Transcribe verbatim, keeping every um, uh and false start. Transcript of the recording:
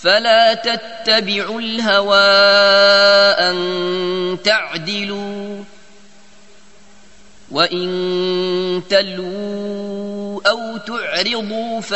فلا تتبعوا الهوى أن تعدلوا وإن تلووا أو تعرضوا